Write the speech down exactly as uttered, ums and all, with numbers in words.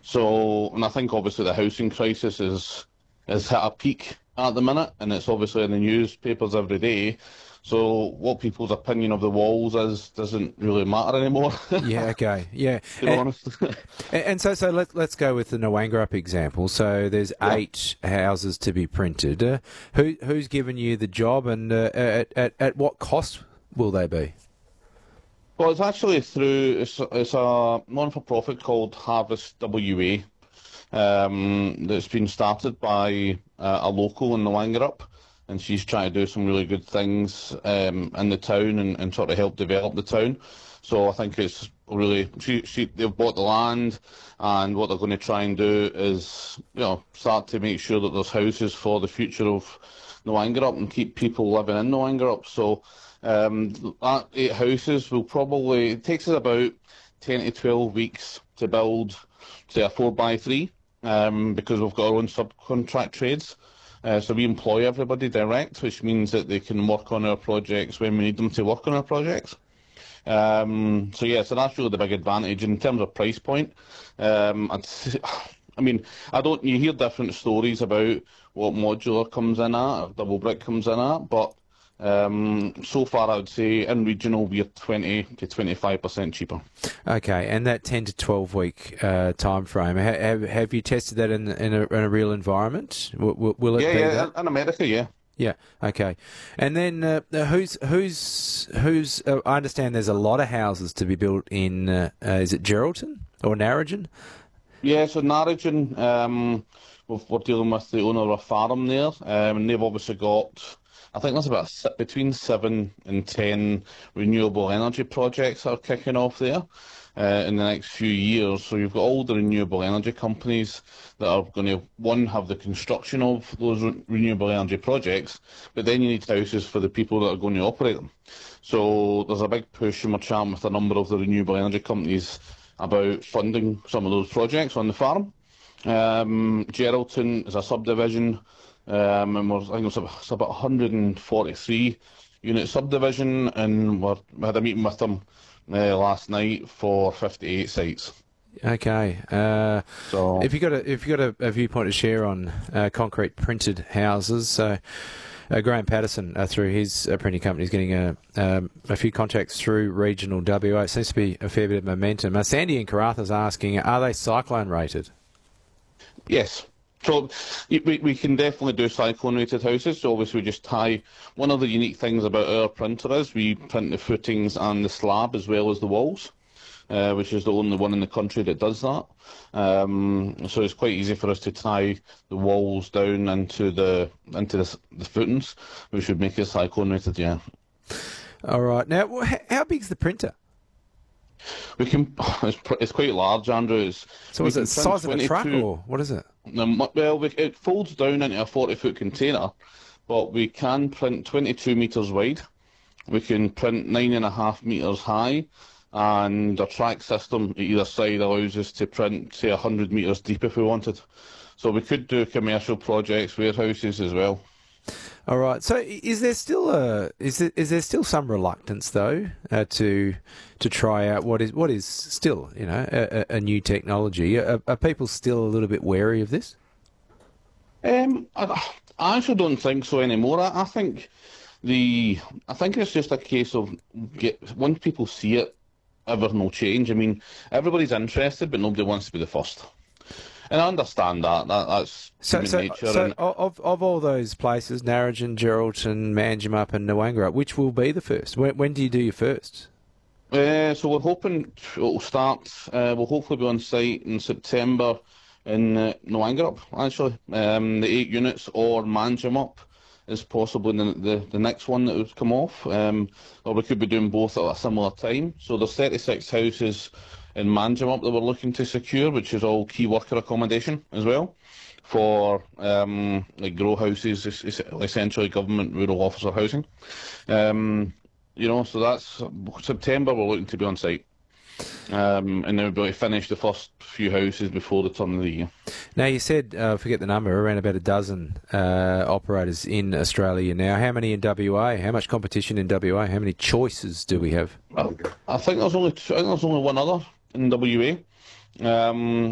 So, and I think obviously the housing crisis is is hit a peak at the minute, and it's obviously in the newspapers every day. So, what people's opinion of the walls is doesn't really matter anymore. Yeah, okay, yeah. To be And, honest. and so, so let, let's go with the Nwangerup example. So there's Yeah. eight houses to be printed. Uh, who who's given you the job, and uh, at, at at what cost will they be? Well, it's actually through it's it's a non-for-profit called Harvest W A um, that's been started by uh, a local in the Wangerup, and she's trying to do some really good things um, in the town and, and sort of help develop the town. So I think it's really she, she they've bought the land, and what they're going to try and do is you know start to make sure that there's houses for the future of the Wangerup and keep people living in the Wangerup. So. Um, that eight houses will probably, it takes us about ten to twelve weeks to build, say, a four by three, um, because we've got our own subcontract trades. Uh, so we employ everybody direct, which means that they can work on our projects when we need them to work on our projects. Um, so yeah, so that's really the big advantage. In terms of price point, um, I'd say, I mean, I don't, you hear different stories about what modular comes in at, or double brick comes in at, but Um, so far, I would say in regional we're twenty to twenty-five percent cheaper. Okay, and that ten to twelve week uh, time frame. Ha- have have you tested that in in a, in a real environment? W- w- will it yeah, be yeah, that? in America, yeah. Yeah. Okay. And then uh, who's who's who's? Uh, I understand there's a lot of houses to be built in. Uh, uh, is it Geraldton or Narrogin? Yeah, so Narrogin, um, we're, we're dealing with the owner of a farm there, um, and they've obviously got. I think there's about si- between seven and ten renewable energy projects that are kicking off there uh, in the next few years. So you've got all the renewable energy companies that are going to, one, have the construction of those re- renewable energy projects, but then you need houses for the people that are going to operate them. So there's a big push, and we're chatting with a number of the renewable energy companies about funding some of those projects on the farm. Um, Geraldton is a subdivision. Um, and we're, I think it's about, it's about one hundred forty-three unit subdivision, and we're, we had a meeting with them uh, last night for fifty-eight sites. Okay. Uh, So if you got a if you got a, a viewpoint to share on uh, concrete printed houses, so uh, Graham Patterson uh, through his uh, printing company is getting a um, a few contacts through regional W A. It seems to be a fair bit of momentum. Uh, Sandy in Karatha's asking, are they cyclone rated? yes. So we, we can definitely do cyclone-rated houses. So obviously we just tie. One of the unique things about our printer is we print the footings and the slab as well as the walls, uh, which is the only one in the country that does that. Um, so it's quite easy for us to tie the walls down into the into the, the footings, which would make it cyclone-rated. Yeah. All right. Now, wh- h- how big's the printer? We can. It's, pr- it's quite large, Andrew. It's, So we is it can the print size of a truck, twenty-two or what is it? Um, well, we, it folds down into a forty-foot container, but we can print twenty-two metres wide. We can print nine and a half metres high, and a track system at either side allows us to print, say, one hundred metres deep if we wanted. So we could do commercial projects, warehouses as well. All right. So is there still a is there, is there still some reluctance though uh, to to try out what is what is still you know a, a a new technology? Are, are people still a little bit wary of this? Um, I, I actually don't think so anymore. I, I think the I think it's just a case of get once people see it, everything will change. I mean, everybody's interested, but nobody wants to be the first. And I understand that. that that's So, human so, nature. so and of of all those places, Narrogin, Geraldton, Manjimup, and Nwangerup, which will be the first? When, when do you do your first? uh, so we're hoping it'll start. Uh, we'll hopefully be on site in September in uh, Nwangerup, actually. Um, the eight units, or Manjimup is possibly the, the the next one that would come off. Um, or we could be doing both at a similar time. So there's thirty-six houses in Manjimup that we're looking to secure, which is all key worker accommodation as well, for um, like grow houses, es- es- essentially government rural officer housing. Um, you know, so that's September. We're looking to be on site, um, and then we'll be able to finish the first few houses before the turn of the year. Now you said, uh, forget the number, around about a dozen uh, operators in Australia now. How many in W A? How much competition in W A? How many choices do we have? I, I think there's only two, I think there's only one other in W A. Um,